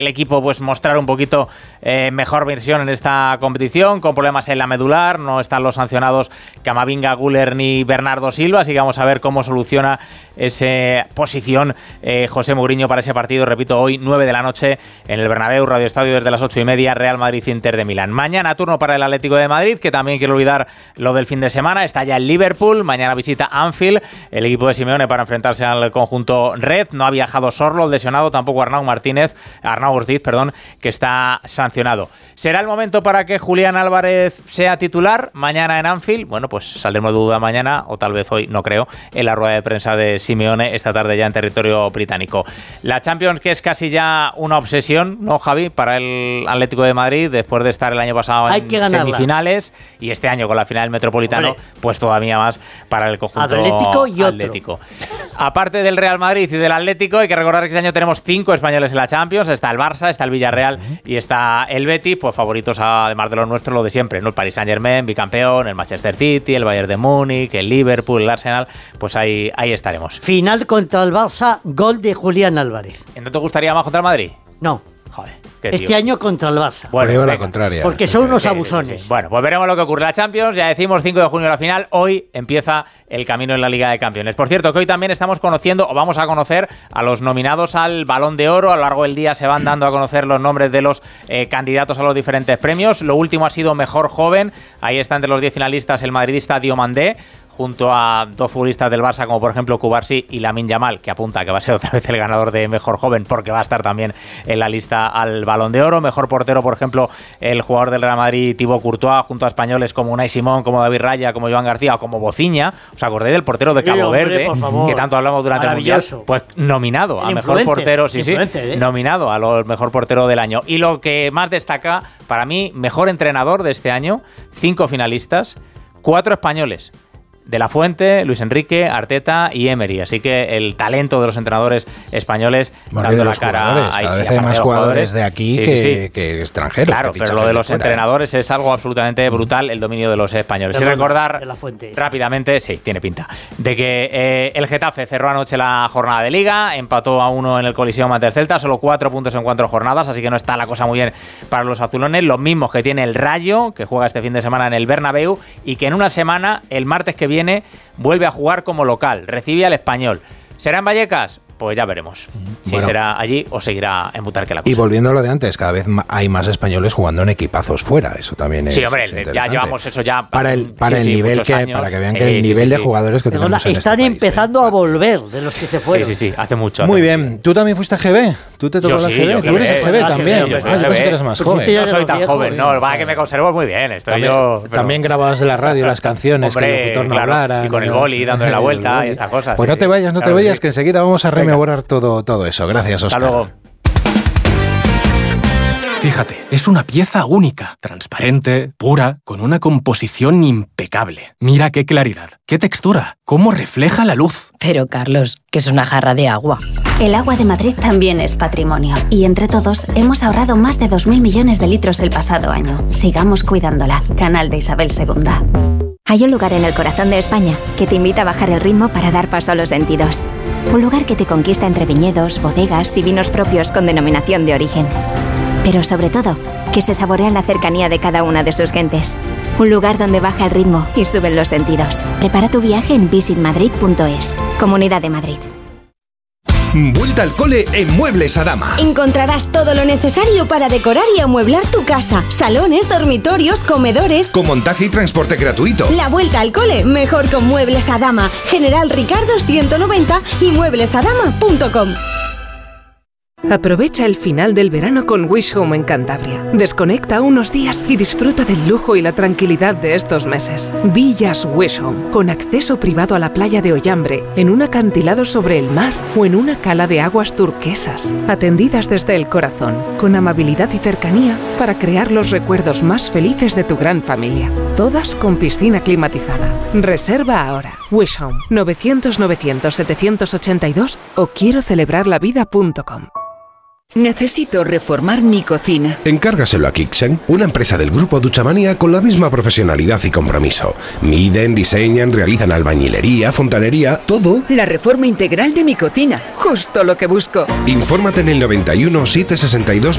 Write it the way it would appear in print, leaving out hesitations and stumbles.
el equipo pues mostrar un poquito mejor versión en esta competición, con problemas en la medular, no están los sancionados Camavinga, Güler ni Bernardo Silva, así que vamos a ver cómo soluciona esa posición José Mourinho para ese partido, repito, hoy 9 de la noche en el Bernabéu, Radio Estadio desde las 8:30, Real Madrid-Inter de Milán. Mañana turno para el Atlético de Madrid, que también quiero olvidar lo del fin de semana, está ya el Liverpool, mañana visita Anfield, el equipo de Simeone para enfrentarse al conjunto red, no ha viajado Sorlo, el lesionado, tampoco Arnau Ortiz, que está sancionado. ¿Será el momento para que Julián Álvarez sea titular mañana en Anfield? Bueno, pues saldremos de duda mañana, o tal vez hoy, no creo, en la rueda de prensa de Simeone esta tarde ya en territorio británico. La Champions, que es casi ya una obsesión, ¿no, Javi? Para el Atlético de Madrid, después de estar el año pasado en semifinales y este año con la final del Metropolitano, pues todavía más para el conjunto Atlético. Aparte del Real Madrid y del Atlético, hay que recordar que este año tenemos 5 españoles en la Champions, está el Barça, está el Villarreal y está el Betis, pues favoritos además de los nuestros, lo de siempre, ¿no? El Paris Saint-Germain, bicampeón, el Manchester City, el Bayern de Múnich, el Liverpool, el Arsenal, pues ahí estaremos. Final contra el Barça, gol de Julián Álvarez. ¿No te gustaría más contra el Madrid? No. Joder, este año contra el Barça. Bueno, la contraria. Porque son unos abusones. Sí. Bueno, pues veremos lo que ocurre. La Champions, ya decimos, 5 de junio la final. Hoy empieza el camino en la Liga de Campeones. Por cierto, que hoy también estamos conociendo, o vamos a conocer, a los nominados al Balón de Oro. A lo largo del día se van dando a conocer los nombres de los candidatos a los diferentes premios. Lo último ha sido Mejor Joven. Ahí está entre los 10 finalistas el madridista Diomandé, junto a 2 futbolistas del Barça, como por ejemplo Cubarsí y Lamine Yamal, que apunta que va a ser otra vez el ganador de Mejor Joven, porque va a estar también en la lista al Balón de Oro. Mejor portero, por ejemplo, el jugador del Real Madrid, Thibaut Courtois, junto a españoles como Unai Simón, como David Raya, como Joan García o como Bociña. ¿Os acordáis del portero de Cabo Verde, que tanto hablamos durante el Mundial? Pues nominado a Mejor Portero, nominado a lo Mejor Portero del año. Y lo que más destaca, para mí, Mejor Entrenador de este año, 5 finalistas, 4 españoles: De la Fuente, Luis Enrique, Arteta y Emery. Así que el talento de los entrenadores españoles dando la cara. Cada vez hay más jugadores de aquí que extranjeros. Claro, pero lo de los entrenadores es algo absolutamente brutal, el dominio de los españoles. Y recordar rápidamente, tiene pinta, de que el Getafe cerró anoche la jornada de Liga, empató a 1 en el Coliseum ante el Celta, solo 4 puntos en 4 jornadas, así que no está la cosa muy bien para los azulones. Los mismos que tiene el Rayo, que juega este fin de semana en el Bernabéu, y que en una semana, el martes que viene, vuelve a jugar como local, recibe al Español. ¿Será en Vallecas? Pues ya veremos si será allí o seguirá en Butarque la cosa. Y volviendo a lo de antes, cada vez hay más españoles jugando en equipazos fuera. Eso también es hombre, ya llevamos eso ya para el nivel para que vean que el nivel de jugadores que tenemos en están este empezando país, a volver de los que se fueron. Sí, hace mucho. Muy bien. ¿Tú también fuiste a GB? ¿Tú te tocó la GB? ¿Tú eres GB también? Yo pensé que eres más joven. No soy tan joven, no, va que me conservo muy bien. También grababas en la radio las canciones que el locutor no hablara. Y con el boli dándole la vuelta y estas cosas. Pues no te vayas, que enseguida vamos a rememorar todo eso. Gracias, Óscar. Hasta luego. Fíjate, es una pieza única, transparente, pura, con una composición impecable. Mira qué claridad, qué textura, cómo refleja la luz. Pero, Carlos, que es una jarra de agua. El agua de Madrid también es patrimonio. Y entre todos hemos ahorrado más de 2.000 millones de litros el pasado año. Sigamos cuidándola. Canal de Isabel II. Hay un lugar en el corazón de España que te invita a bajar el ritmo para dar paso a los sentidos. Un lugar que te conquista entre viñedos, bodegas y vinos propios con denominación de origen. Pero sobre todo, que se saborea la cercanía de cada una de sus gentes. Un lugar donde baja el ritmo y suben los sentidos. Prepara tu viaje en visitmadrid.es. Comunidad de Madrid. Vuelta al cole en Muebles Adama. Encontrarás todo lo necesario para decorar y amueblar tu casa. Salones, dormitorios, comedores. Con montaje y transporte gratuito. La vuelta al cole, mejor con Muebles Adama. General Ricardo 190 y mueblesadama.com. Aprovecha el final del verano con Wish Home en Cantabria. Desconecta unos días y disfruta del lujo y la tranquilidad de estos meses. Villas Wish Home, con acceso privado a la playa de Ollambre, en un acantilado sobre el mar o en una cala de aguas turquesas. Atendidas desde el corazón, con amabilidad y cercanía para crear los recuerdos más felices de tu gran familia. Todas con piscina climatizada. Reserva ahora. Wish Home, 900-900-782 o quiero celebrarlavida.com. Necesito reformar mi cocina. Encárgaselo a Kixen, una empresa del grupo Duchamania con la misma profesionalidad y compromiso. Miden, diseñan, realizan albañilería, fontanería, todo. La reforma integral de mi cocina, justo lo que busco. Infórmate en el 91 762